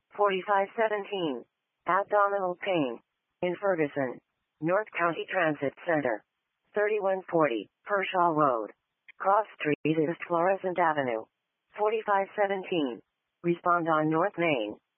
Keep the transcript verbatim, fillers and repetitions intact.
forty-five seventeen. Abdominal pain. In Ferguson. North County Transit Center. thirty-one forty. Pershaw Road. Cross Street East Florissant Avenue. forty-five seventeen. Respond on North Main.